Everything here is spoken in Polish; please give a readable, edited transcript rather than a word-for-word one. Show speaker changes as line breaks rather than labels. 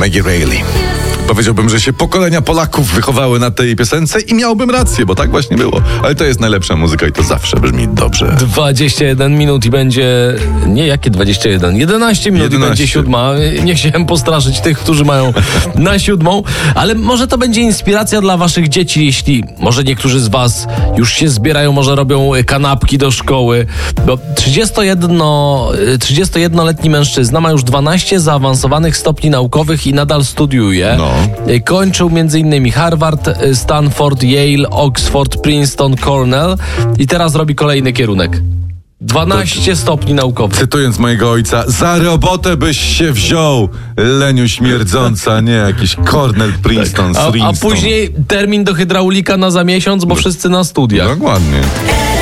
Maggie Reilly. Powiedziałbym, że się pokolenia Polaków wychowały na tej piosence i miałbym rację, bo tak właśnie było. Ale to jest najlepsza muzyka i to zawsze brzmi dobrze.
21 minut i będzie... Nie, jakie 21? 11 minut
11.
i będzie 7. Nie chciałem postraszyć tych, którzy mają na 7. Ale może to będzie inspiracja dla waszych dzieci, jeśli może niektórzy z was już się zbierają, może robią kanapki do szkoły. Bo 31-letni mężczyzna ma już 12 zaawansowanych stopni naukowych i nadal studiuje.
No.
Kończył m.in. Harvard, Stanford, Yale, Oxford, Princeton, Cornell i teraz robi kolejny kierunek. 12 stopni naukowych.
Cytując mojego ojca, za robotę byś się wziął, leniu śmierdząca, nie jakiś Cornell, Princeton,
A później termin do hydraulika za miesiąc, bo wszyscy na studiach.
Dokładnie.